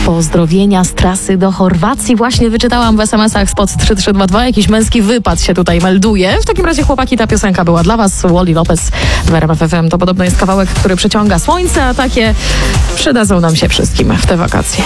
Pozdrowienia z trasy do Chorwacji. Właśnie wyczytałam w SMS-ach spod 3322. Jakiś męski wypad się tutaj melduje. W takim razie, chłopaki, ta piosenka była dla was. Wally Lopez w RMF FM. To podobno jest kawałek, który przyciąga słońce, a takie przydadzą nam się wszystkim w te wakacje.